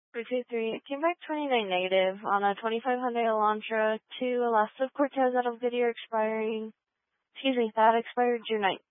323, it came back 29 negative on a 2500 Elantra to Alaska Cortez out of Goodyear expiring. Excuse me, that expired June 9th.